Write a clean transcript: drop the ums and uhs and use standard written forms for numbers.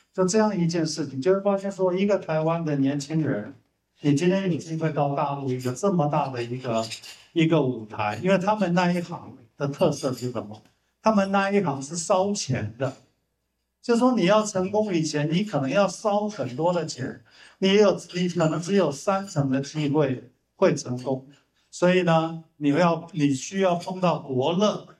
就这样一件事情，就会发现说，一个台湾的年轻人，你今天有机会到大陆一个这么大的一个舞台，因为他们那一行的特色是什么？他们那一行是烧钱的，就说你要成功以前，你可能要烧很多的钱，你可能只有30%的机会会成功，所以呢，你需要碰到伯乐，